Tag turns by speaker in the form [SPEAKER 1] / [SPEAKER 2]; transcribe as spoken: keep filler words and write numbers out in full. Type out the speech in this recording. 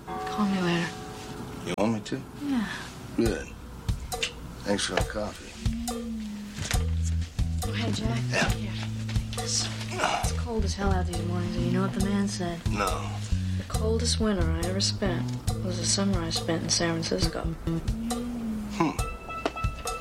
[SPEAKER 1] Call me later.
[SPEAKER 2] You want me to?
[SPEAKER 1] Yeah.
[SPEAKER 2] Good. Thanks for the coffee.
[SPEAKER 1] Oh, hey, Jack.
[SPEAKER 2] Yeah.
[SPEAKER 1] Here. It's, it's cold as hell out these mornings, and you know what the man said?
[SPEAKER 2] No.
[SPEAKER 1] The coldest winter I ever spent was the summer I spent in San Francisco.